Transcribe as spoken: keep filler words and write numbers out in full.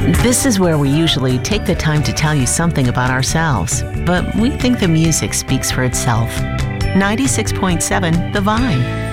This is where we usually take the time to tell you something about ourselves, but we think the music speaks for itself. ninety-six point seven The Vine.